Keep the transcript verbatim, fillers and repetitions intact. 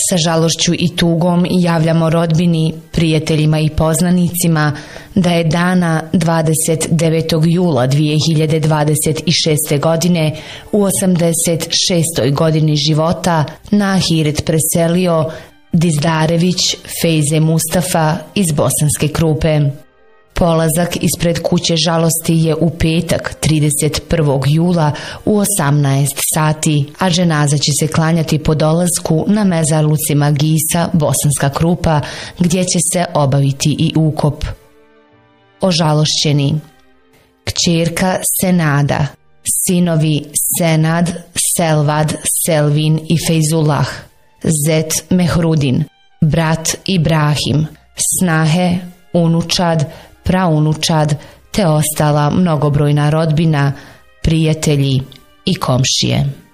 Sa žalošću i tugom javljamo rodbini, prijateljima i poznanicima da je dana dvadeset devetog jula dvije hiljade dvadeset šeste. godine u osamdeset šestoj godini života na ahiret preselio Dizdarević Fejze Mustafa iz Bosanske Krupe. Polazak ispred kuće žalosti je u petak trideset prvog jula u osamnaest sati, a dženaza će se klanjati po dolasku na mezarluci Magisa Bosanska Krupa, gdje će se obaviti i ukop. Ožalošćeni: kćerka Senada, sinovi Senad, Selvad, Selvin i Fejzullah, zet Mehrudin, brat Ibrahim, snahe, unučad, praunučad te ostala mnogobrojna rodbina, prijatelji i komšije.